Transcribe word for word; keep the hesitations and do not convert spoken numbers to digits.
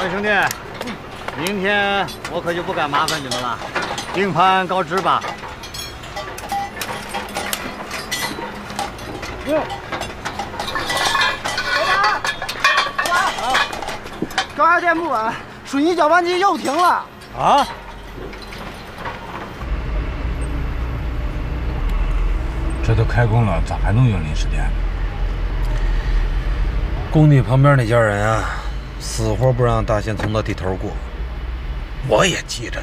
两位兄弟，明天我可就不敢麻烦你们了，定盘告知吧。 哟，老板，老板，啊，高压电不稳，水泥搅拌机又停了。 啊？ 这都开工了，咋还能用临时电？ 工地旁边那家人啊，死活不让大仙从他地头过，我也记着呢。